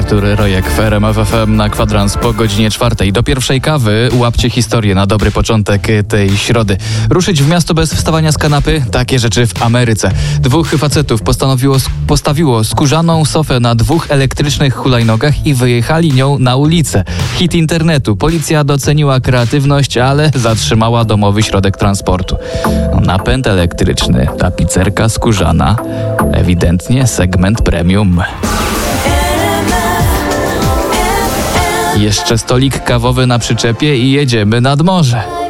Artur Rojek w RMF FM na kwadrans po godzinie 4. Do pierwszej kawy łapcie historię na dobry początek tej środy. Ruszyć w miasto bez wstawania z kanapy? Takie rzeczy w Ameryce. 2 facetów postawiło skórzaną sofę na 2 elektrycznych hulajnogach i wyjechali nią na ulicę. Hit internetu. Policja doceniła kreatywność, ale zatrzymała domowy środek transportu. Napęd elektryczny, tapicerka skórzana. Ewidentnie segment premium. Jeszcze stolik kawowy na przyczepie i jedziemy nad morze.